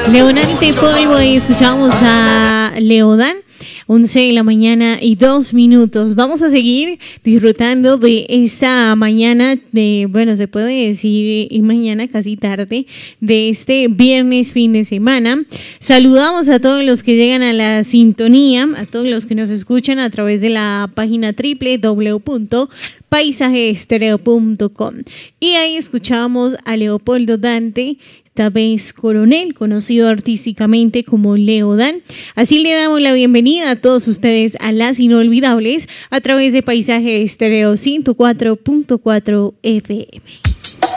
Leonante Polvo y escuchamos a Leodan. 11 de la mañana y 2 minutos. Vamos a seguir disfrutando de esta mañana se puede decir mañana casi tarde, de este viernes fin de semana. Saludamos a todos los que llegan a la sintonía, a todos los que nos escuchan a través de la página www.paisajeestereo.com. Y ahí escuchamos a Leopoldo Dante, esta vez Coronel, conocido artísticamente como Leodan. Así le damos la bienvenida a todos ustedes a Las Inolvidables a través de Paisaje Estéreo 104.4 FM.